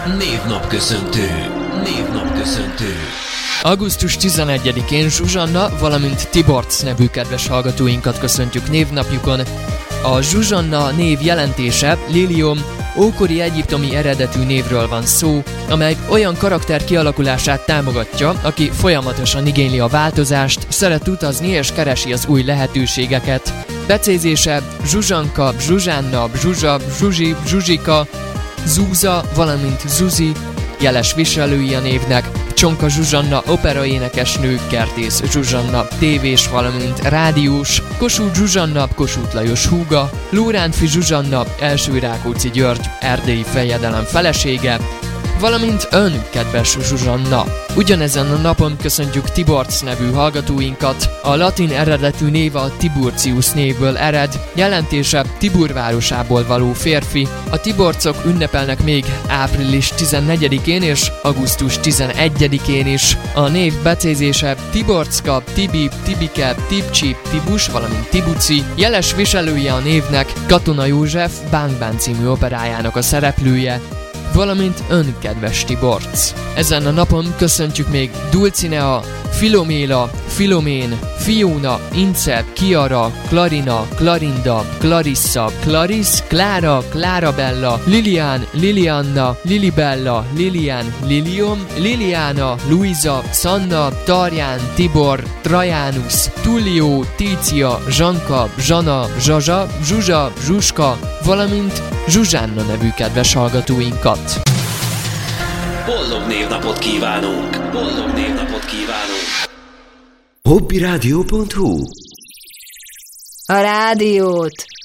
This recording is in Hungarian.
Névnapköszöntő. Augusztus 11-én Zsuzsanna, valamint Tiborcs nevű kedves hallgatóinkat köszöntjük névnapjukon. A Zsuzsanna név jelentése Lilium, ókori egyiptomi eredetű névről van szó, amely olyan karakter kialakulását támogatja, aki folyamatosan igényli a változást, szeret utazni és keresi az új lehetőségeket. Becézése Zsuzsanka, Zsuzsánna, Zsuzsa, Zsuzsi, Zsuzsika, Zúza, valamint Zuzi, jeles viselői a névnek, Csonka Zsuzsanna operaénekesnő, Kertész Zsuzsanna tévés, valamint rádiós, Kossuth Zsuzsanna, Kossuth Lajos húga, Lórántfi Zsuzsanna, első Rákóczi György erdélyi fejedelem felesége, valamint ön, kedves Zsuzsanna. Ugyanezen a napon köszöntjük Tiborcs nevű hallgatóinkat. A latin eredetű név a Tiburcius névből ered, jelentése Tibur városából való férfi. A Tiborcok ünnepelnek még április 14-én és augusztus 11-én is. A név becézése Tiborcka, Tibi, Tibike, Tibcsi, Tibus, valamint Tibuci. Jeles viselője a névnek Katona József Bánk Bán című operájának a szereplője, valamint ön, kedves Tiborcs. Ezen a napon köszöntjük még Dulcinea, Filoméla, Filomén, Fiona, Ince, Kiara, Clarina, Clarinda, Clarissa, Clarice, Klára, Klárabella, Lilian, Lilianna, Lilibella, Lilian, Lilium, Liliana, Luisa, Sanna, Tarján, Tibor, Trajanus, Tullio, Tícia, Zsanka, Zsana, Zsazsa, Zsuzsa, Zsuska, valamint Zsuzsánna nevű kedves hallgatóinkat. Boldog névnapot kívánunk! Hobbyradio.hu. A rádiót